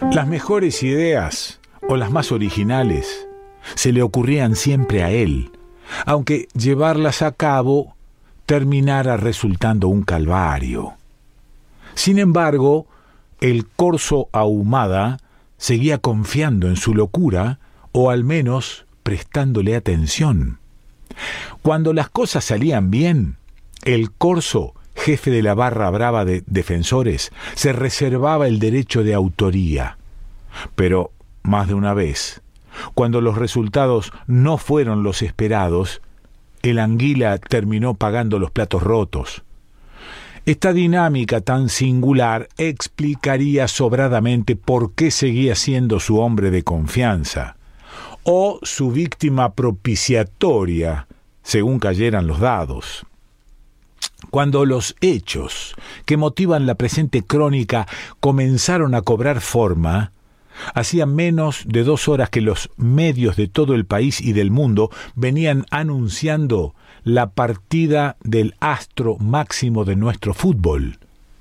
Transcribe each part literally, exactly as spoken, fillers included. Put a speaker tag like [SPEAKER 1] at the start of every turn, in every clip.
[SPEAKER 1] Las mejores ideas, o las más originales, se le ocurrían siempre a él, aunque llevarlas a cabo terminara resultando un calvario. Sin embargo, el corso Ahumada seguía confiando en su locura, o al menos prestándole atención. Cuando las cosas salían bien, el corso, jefe de la barra brava de defensores, se reservaba el derecho de autoría. Pero, más de una vez, cuando los resultados no fueron los esperados, el Anguila terminó pagando los platos rotos. Esta dinámica tan singular explicaría sobradamente por qué seguía siendo su hombre de confianza, o su víctima propiciatoria, según cayeran los dados. Cuando los hechos que motivan la presente crónica comenzaron a cobrar forma, hacía menos de dos horas que los medios de todo el país y del mundo venían anunciando la partida del astro máximo de nuestro fútbol.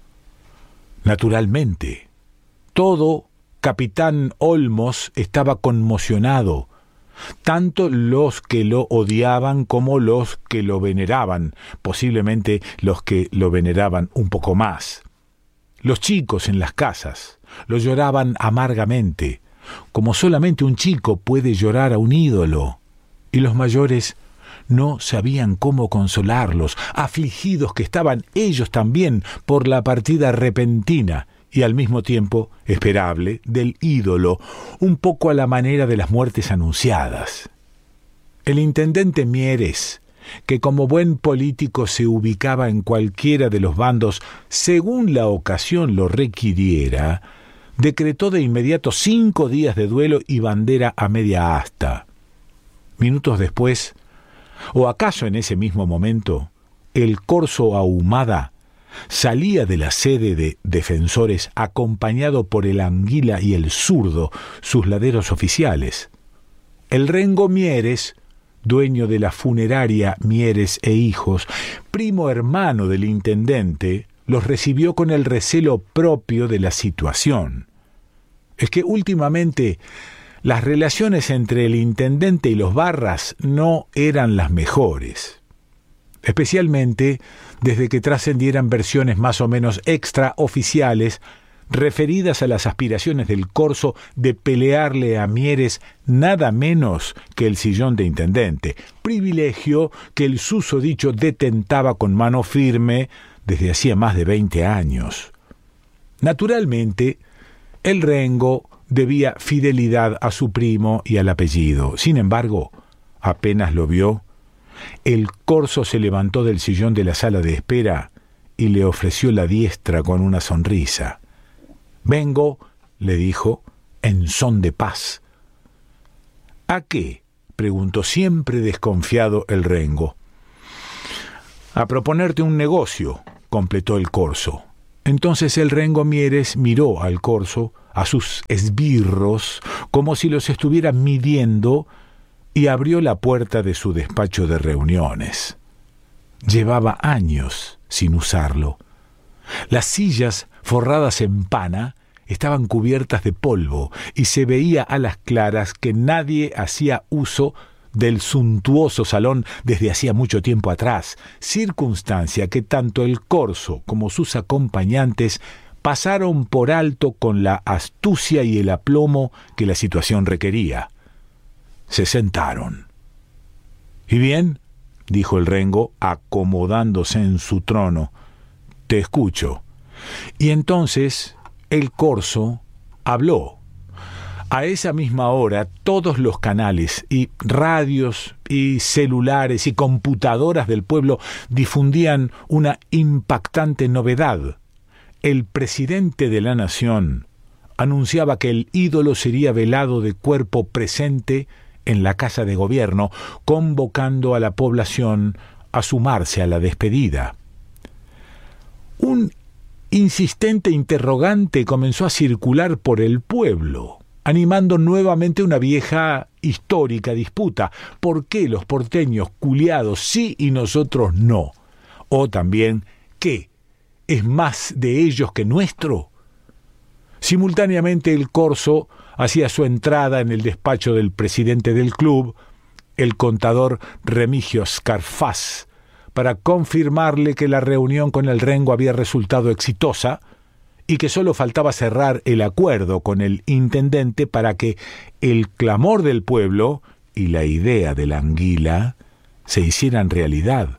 [SPEAKER 1] Naturalmente, todo Capitán Olmos estaba conmocionado, tanto los que lo odiaban como los que lo veneraban, posiblemente los que lo veneraban un poco más. Los chicos en las casas lo lloraban amargamente, como solamente un chico puede llorar a un ídolo, y los mayores no sabían cómo consolarlos, afligidos que estaban ellos también por la partida repentina y al mismo tiempo esperable del ídolo, un poco a la manera de las muertes anunciadas. El intendente Mieres, que como buen político se ubicaba en cualquiera de los bandos según la ocasión lo requiriera, decretó de inmediato cinco días de duelo y bandera a media asta. Minutos después, o acaso en ese mismo momento, el corso Ahumada salía de la sede de defensores acompañado por el Anguila y el Zurdo, sus laderos oficiales. El rengo Mieres, dueño de la funeraria Mieres e Hijos, primo hermano del intendente, los recibió con el recelo propio de la situación. Es que últimamente las relaciones entre el intendente y los Barras no eran las mejores, especialmente desde que trascendieran versiones más o menos extraoficiales referidas a las aspiraciones del corso de pelearle a Mieres nada menos que el sillón de intendente, privilegio que el susodicho detentaba con mano firme desde hacía más de veinte años. Naturalmente, el rengo debía fidelidad a su primo y al apellido. Sin embargo, apenas lo vio, el corso se levantó del sillón de la sala de espera y le ofreció la diestra con una sonrisa. «Vengo», le dijo, «en son de paz». «¿A qué?», preguntó siempre desconfiado el rengo. «A proponerte un negocio», completó el corso. Entonces el rengo Mieres miró al corso, a sus esbirros, como si los estuviera midiendo, y abrió la puerta de su despacho de reuniones. Llevaba años sin usarlo. Las sillas forradas en pana estaban cubiertas de polvo y se veía a las claras que nadie hacía uso del suntuoso salón desde hacía mucho tiempo atrás, circunstancia que tanto el corso como sus acompañantes pasaron por alto con la astucia y el aplomo que la situación requería. Se sentaron. «¿Y bien?», dijo el rengo, acomodándose en su trono. «Te escucho». Y entonces el corso habló. A esa misma hora todos los canales y radios y celulares y computadoras del pueblo difundían una impactante novedad. El presidente de la nación anunciaba que el ídolo sería velado de cuerpo presente en la Casa de Gobierno, convocando a la población a sumarse a la despedida. Un insistente interrogante comenzó a circular por el pueblo, animando nuevamente una vieja histórica disputa. ¿Por qué los porteños culiados sí y nosotros no? O también, ¿qué? ¿Es más de ellos que nuestro? Simultáneamente el corso hacía su entrada en el despacho del presidente del club, el contador Remigio Scarfaz, para confirmarle que la reunión con el Rengo había resultado exitosa y que solo faltaba cerrar el acuerdo con el intendente para que el clamor del pueblo y la idea de la anguila se hicieran realidad.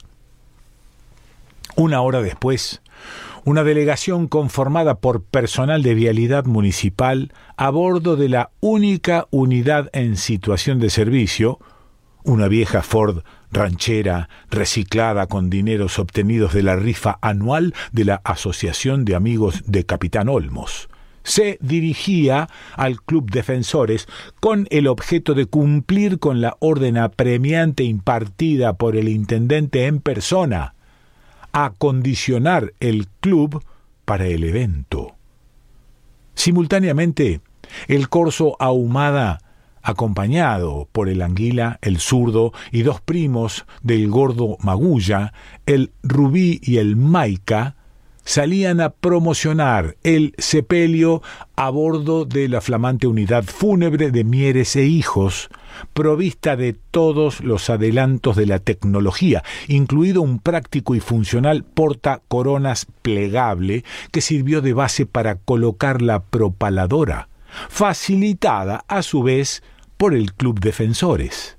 [SPEAKER 1] Una hora después, una delegación conformada por personal de vialidad municipal a bordo de la única unidad en situación de servicio, una vieja Ford ranchera reciclada con dineros obtenidos de la rifa anual de la Asociación de Amigos de Capitán Olmos, se dirigía al Club Defensores con el objeto de cumplir con la orden apremiante impartida por el intendente en persona, acondicionar el club para el evento. Simultáneamente, el corso Ahumada, acompañado por el Anguila, el Zurdo y dos primos del Gordo Magulla, el Rubí y el Maica, salían a promocionar el sepelio a bordo de la flamante unidad fúnebre de Mieres e Hijos, provista de todos los adelantos de la tecnología, incluido un práctico y funcional portacoronas plegable que sirvió de base para colocar la propaladora, facilitada a su vez por el Club Defensores.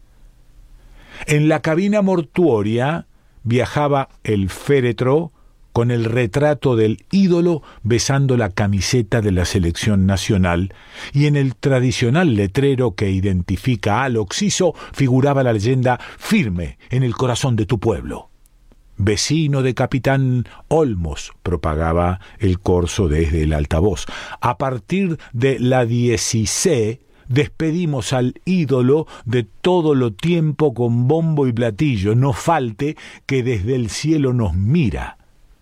[SPEAKER 1] En la cabina mortuoria viajaba el féretro con el retrato del ídolo besando la camiseta de la selección nacional, y en el tradicional letrero que identifica al occiso figuraba la leyenda «Firme en el corazón de tu pueblo». «Vecino de Capitán Olmos», propagaba el corso desde el altavoz. «A partir de la dieciséis despedimos al ídolo de todo lo tiempo con bombo y platillo. No falte que desde el cielo nos mira».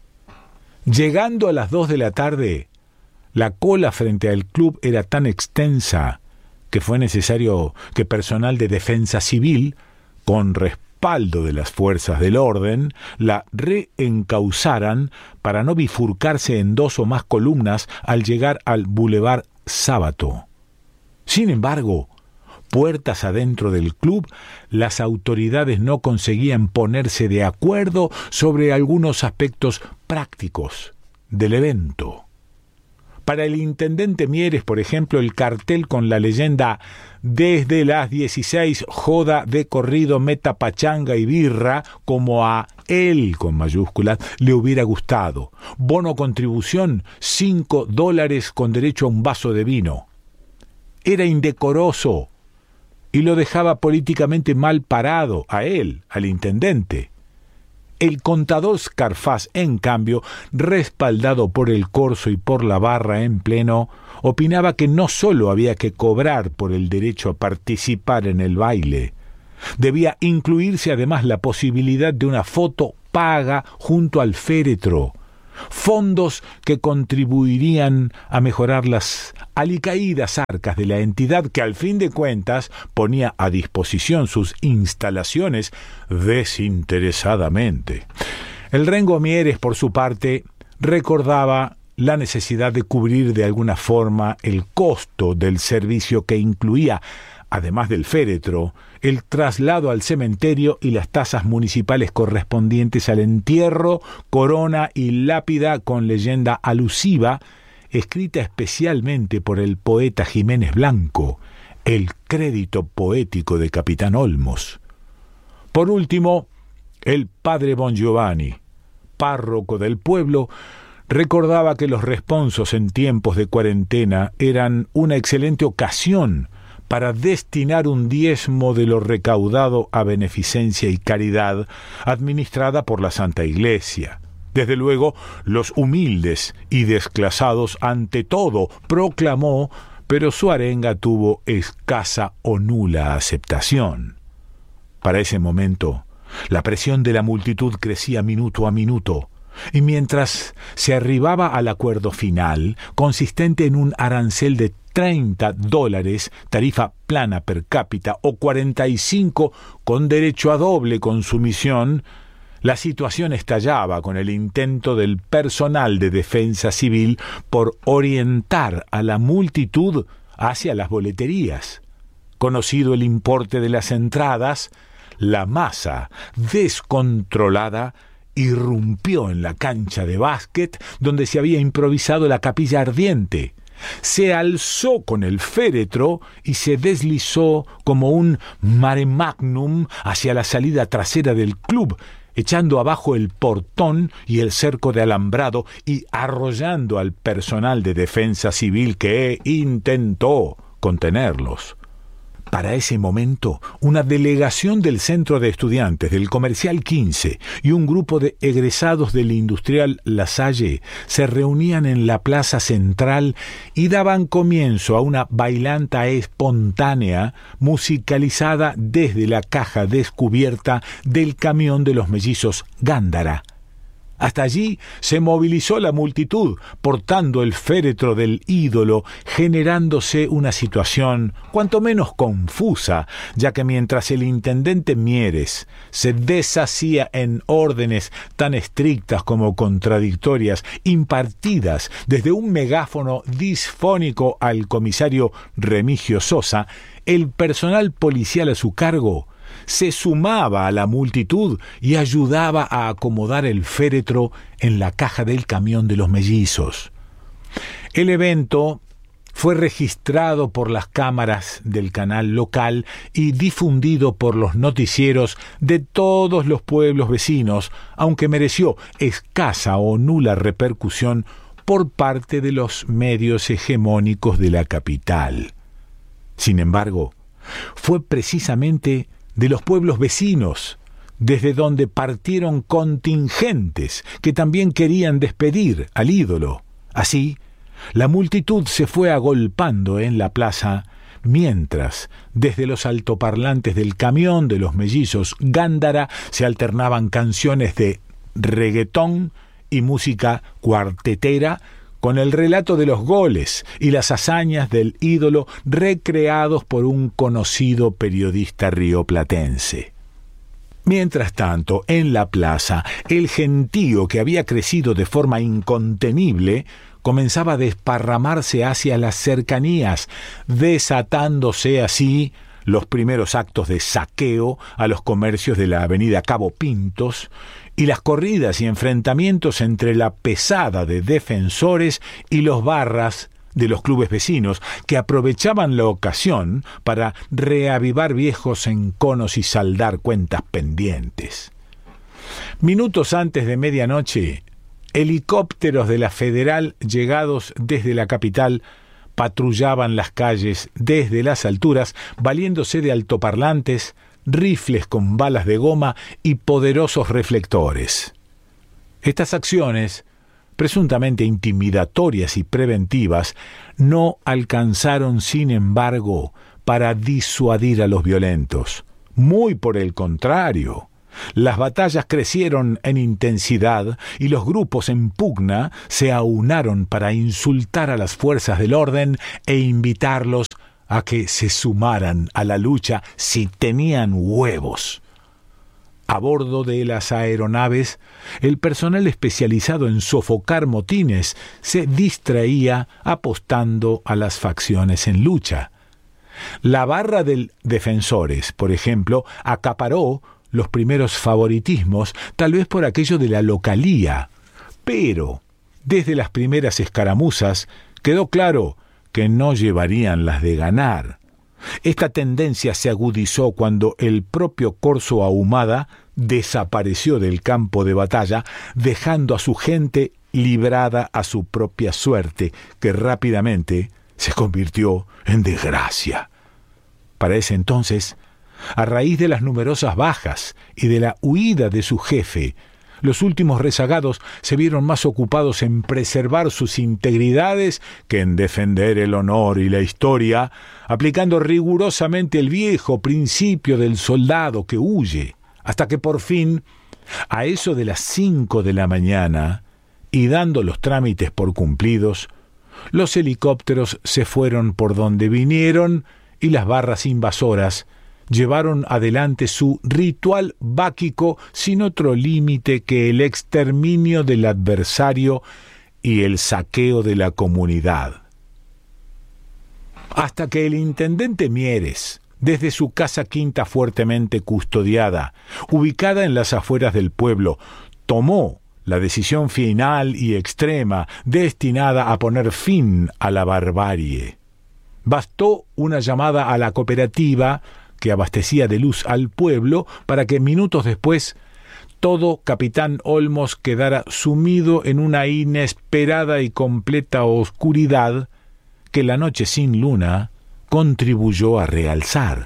[SPEAKER 1] Llegando a las dos de la tarde, la cola frente al club era tan extensa que fue necesario que personal de defensa civil, con respaldo de las fuerzas del orden, la reencauzaran para no bifurcarse en dos o más columnas al llegar al Boulevard Sábato. Sin embargo, puertas adentro del club, las autoridades no conseguían ponerse de acuerdo sobre algunos aspectos prácticos del evento. Para el intendente Mieres, por ejemplo, el cartel con la leyenda «Desde las dieciséis, joda de corrido, meta pachanga y birra», como a él, con mayúsculas, le hubiera gustado. Bono contribución, cinco dólares con derecho a un vaso de vino. Era indecoroso y lo dejaba políticamente mal parado a él, al intendente. El contador Scarfaz, en cambio, respaldado por el corso y por la barra en pleno, opinaba que no solo había que cobrar por el derecho a participar en el baile, debía incluirse además la posibilidad de una foto paga junto al féretro, fondos que contribuirían a mejorar las alicaídas arcas de la entidad que al fin de cuentas ponía a disposición sus instalaciones desinteresadamente. El Rengo Mieres, por su parte, recordaba la necesidad de cubrir de alguna forma el costo del servicio que incluía, además del féretro, el traslado al cementerio y las tasas municipales correspondientes al entierro, corona y lápida con leyenda alusiva, escrita especialmente por el poeta Jiménez Blanco, el crédito poético de Capitán Olmos. Por último, el padre Bongiovanni, párroco del pueblo, recordaba que los responsos en tiempos de cuarentena eran una excelente ocasión para destinar un diezmo de lo recaudado a beneficencia y caridad administrada por la Santa Iglesia. Desde luego, los humildes y desclasados ante todo, proclamó, pero su arenga tuvo escasa o nula aceptación. Para ese momento, la presión de la multitud crecía minuto a minuto, y mientras se arribaba al acuerdo final, consistente en un arancel de treinta dólares, tarifa plana per cápita, o cuarenta y cinco con derecho a doble consumición, La situación estallaba con el intento del personal de defensa civil por orientar a la multitud hacia las boleterías. Conocido el importe de las entradas, la masa descontrolada irrumpió en la cancha de básquet donde se había improvisado la capilla ardiente. Se alzó con el féretro y se deslizó como un mare magnum hacia la salida trasera del club, echando abajo el portón y el cerco de alambrado y arrollando al personal de defensa civil que intentó contenerlos. Para ese momento, una delegación del Centro de Estudiantes del Comercial quince y un grupo de egresados del Industrial La Salle se reunían en la plaza central y daban comienzo a una bailanta espontánea musicalizada desde la caja descubierta del camión de los mellizos Gándara. Hasta allí se movilizó la multitud, portando el féretro del ídolo, generándose una situación cuanto menos confusa, ya que mientras el intendente Mieres se deshacía en órdenes tan estrictas como contradictorias, impartidas desde un megáfono disfónico al comisario Remigio Sosa, el personal policial a su cargo se sumaba a la multitud y ayudaba a acomodar el féretro en la caja del camión de los mellizos. El evento fue registrado por las cámaras del canal local y difundido por los noticieros de todos los pueblos vecinos, aunque mereció escasa o nula repercusión por parte de los medios hegemónicos de la capital. Sin embargo, fue precisamente de los pueblos vecinos, desde donde partieron contingentes que también querían despedir al ídolo. Así, la multitud se fue agolpando en la plaza, mientras desde los altoparlantes del camión de los mellizos Gándara se alternaban canciones de reggaetón y música cuartetera con el relato de los goles y las hazañas del ídolo recreados por un conocido periodista rioplatense. Mientras tanto, en la plaza, el gentío que había crecido de forma incontenible comenzaba a desparramarse hacia las cercanías, desatándose así los primeros actos de saqueo a los comercios de la avenida Cabo Pintos y las corridas y enfrentamientos entre la pesada de defensores y los barras de los clubes vecinos, que aprovechaban la ocasión para reavivar viejos enconos y saldar cuentas pendientes. Minutos antes de medianoche, helicópteros de la Federal llegados desde la capital patrullaban las calles desde las alturas, valiéndose de altoparlantes, rifles con balas de goma y poderosos reflectores. Estas acciones, presuntamente intimidatorias y preventivas, no alcanzaron, sin embargo, para disuadir a los violentos. Muy por el contrario, las batallas crecieron en intensidad y los grupos en pugna se aunaron para insultar a las fuerzas del orden e invitarlos a que se sumaran a la lucha si tenían huevos. A bordo de las aeronaves, el personal especializado en sofocar motines se distraía apostando a las facciones en lucha. La barra del Defensores, por ejemplo, acaparó los primeros favoritismos, tal vez por aquello de la localía, pero desde las primeras escaramuzas quedó claro que no llevarían las de ganar. Esta tendencia se agudizó cuando el propio Corso Ahumada desapareció del campo de batalla, dejando a su gente librada a su propia suerte, que rápidamente se convirtió en desgracia. Para ese entonces, a raíz de las numerosas bajas y de la huida de su jefe, los últimos rezagados se vieron más ocupados en preservar sus integridades que en defender el honor y la historia, aplicando rigurosamente el viejo principio del soldado que huye, hasta que por fin, a eso de las cinco de la mañana, y dando los trámites por cumplidos, los helicópteros se fueron por donde vinieron y las barras invasoras llevaron adelante su ritual báquico sin otro límite que el exterminio del adversario y el saqueo de la comunidad. Hasta que el intendente Mieres, desde su casa quinta fuertemente custodiada, ubicada en las afueras del pueblo, tomó la decisión final y extrema destinada a poner fin a la barbarie. Bastó una llamada a la cooperativa que abastecía de luz al pueblo para que minutos después todo Capitán Olmos quedara sumido en una inesperada y completa oscuridad que la noche sin luna contribuyó a realzar.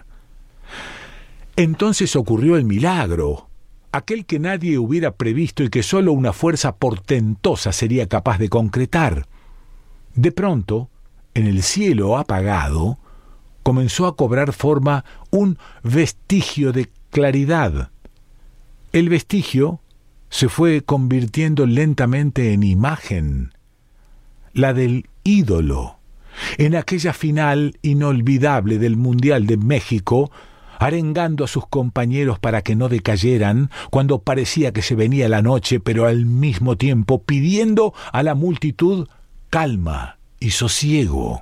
[SPEAKER 1] Entonces ocurrió el milagro, aquel que nadie hubiera previsto y que sólo una fuerza portentosa sería capaz de concretar. De pronto, en el cielo apagado, comenzó a cobrar forma un vestigio de claridad. El vestigio se fue convirtiendo lentamente en imagen, la del ídolo, en aquella final inolvidable del Mundial de México, arengando a sus compañeros para que no decayeran cuando parecía que se venía la noche, pero al mismo tiempo pidiendo a la multitud calma y sosiego.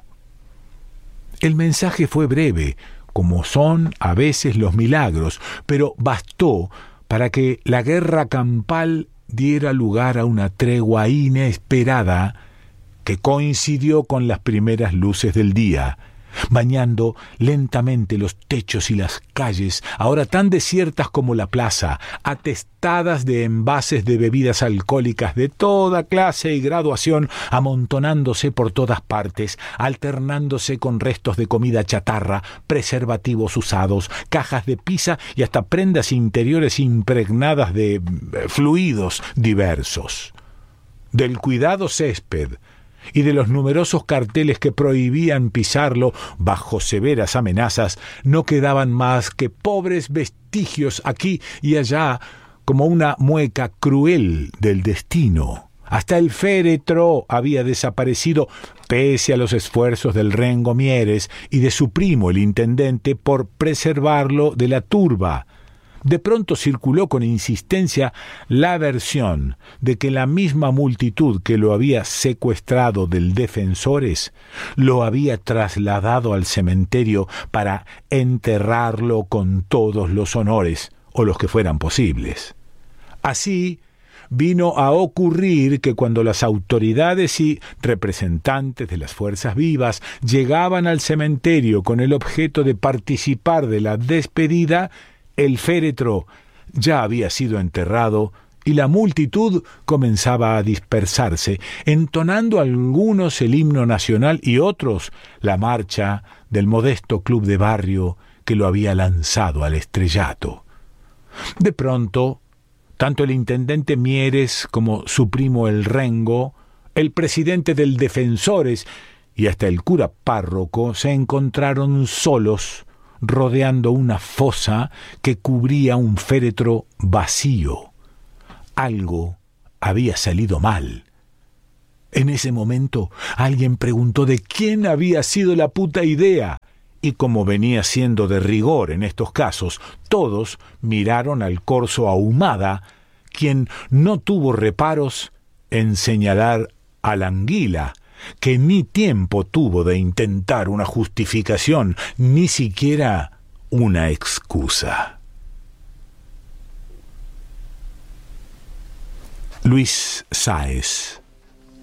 [SPEAKER 1] El mensaje fue breve, como son a veces los milagros, pero bastó para que la guerra campal diera lugar a una tregua inesperada que coincidió con las primeras luces del día, bañando lentamente los techos y las calles, ahora tan desiertas como la plaza, atestadas de envases de bebidas alcohólicas de toda clase y graduación, amontonándose por todas partes, alternándose con restos de comida chatarra, preservativos usados, cajas de pizza y hasta prendas interiores impregnadas de fluidos diversos. Del cuidado césped y de los numerosos carteles que prohibían pisarlo bajo severas amenazas, no quedaban más que pobres vestigios aquí y allá, como una mueca cruel del destino. Hasta el féretro había desaparecido, pese a los esfuerzos del rengo Mieres y de su primo el intendente por preservarlo de la turba. De pronto circuló con insistencia la versión de que la misma multitud que lo había secuestrado del Defensores lo había trasladado al cementerio para enterrarlo con todos los honores, o los que fueran posibles. Así vino a ocurrir que cuando las autoridades y representantes de las fuerzas vivas llegaban al cementerio con el objeto de participar de la despedida, el féretro ya había sido enterrado y la multitud comenzaba a dispersarse, entonando algunos el himno nacional y otros la marcha del modesto club de barrio que lo había lanzado al estrellato. De pronto, tanto el intendente Mieres como su primo el Rengo, el presidente del Defensores y hasta el cura párroco se encontraron solos, rodeando una fosa que cubría un féretro vacío. Algo había salido mal. En ese momento alguien preguntó de quién había sido la puta idea, y como venía siendo de rigor en estos casos, todos miraron al corzo Ahumada, quien no tuvo reparos en señalar a la anguila, que ni tiempo tuvo de intentar una justificación, ni siquiera una excusa. Luis Sáez.